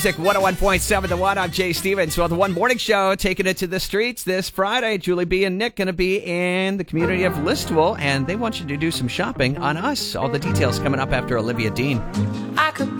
Music 101.7 The One. I'm Jay Stevens. Well, the One Morning Show taking it to the streets this Friday. Julie B and Nick going to be in the community of Listowel, and they want you to do some shopping on us. All the details coming up after Olivia Dean. I could